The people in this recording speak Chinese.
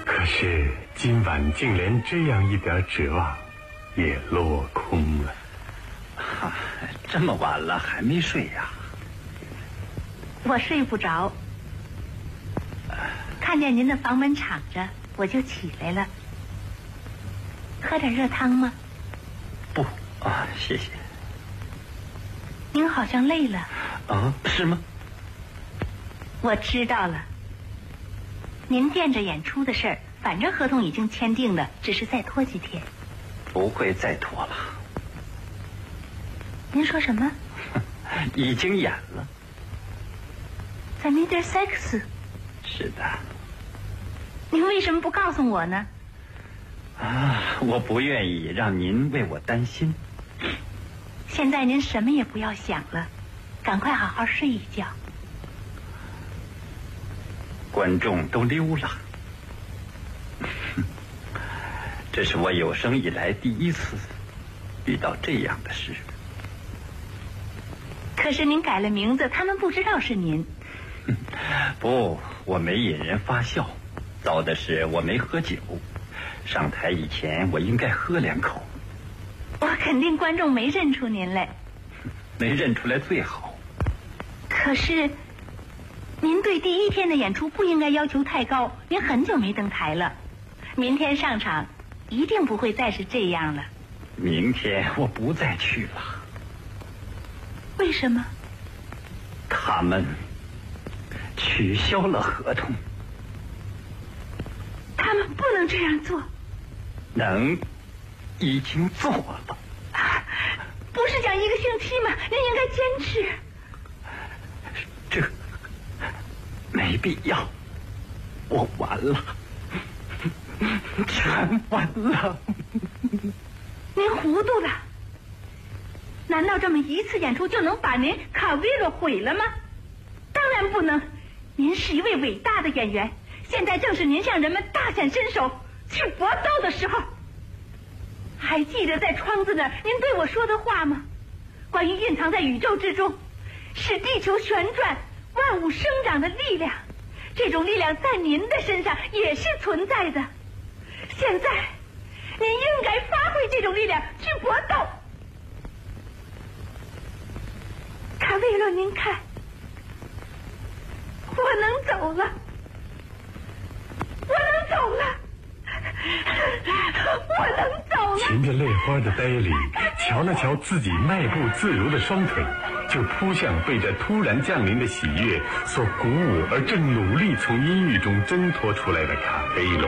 可是今晚竟连这样一点指望也落空了。 这么晚了还没睡呀？ 我睡不着，看见您的房门敞着，我就起来了。喝点热汤吗？ 不啊，谢谢。 您好像累了。 啊，是吗？ 我知道了。您惦着演出的事儿，反正合同已经签订了，只是再拖几天。 不会再拖了。 您说什么？ 已经演了。 在 Middlesex。 是的。 您为什么不告诉我呢？ 我不愿意让您为我担心。 现在您什么也不要想了，赶快好好睡一觉。 观众都溜了。这是我有生以来第一次遇到这样的事。 可是您改了名字，他们不知道是您。 不，我没引人发笑，糟的是我没喝酒。上台以前我应该喝2口。 我肯定观众没认出您来。 没认出来最好。 可是您对第一天的演出不应该要求太高，您很久没登台了，明天上场一定不会再是这样了。 明天我不再去了。 为什么？ 他们取消了合同。 他们不能这样做。 能，已经做了。 不是讲1个星期吗？您应该坚持。 这没必要，我完了，全完了。 您糊涂了。难道这么一次演出就能把您卡维罗毁了吗？当然不能。您是一位伟大的演员，现在正是您向人们大显身手去搏斗的时候。还记得在窗子那儿您对我说的话吗？关于蕴藏在宇宙之中使地球旋转万物生长的力量，这种力量在您的身上也是存在的。现在您应该发挥这种力量去搏斗。卡维罗，您看，我能走了，我能走了，我能走了。 噙着泪花的黛丽瞧了瞧自己迈步自由的双腿，就扑向被这突然降临的喜悦所鼓舞而正努力从阴郁中挣脱出来的卡贝罗。